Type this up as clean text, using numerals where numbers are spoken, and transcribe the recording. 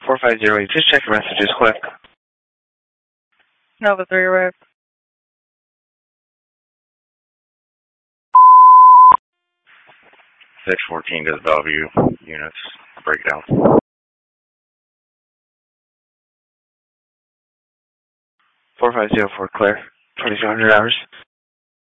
4508, just check your messages quick. Nova 3 arrived. 614 to the Bellevue units, breakdown. 4504, clear. 2200 hours.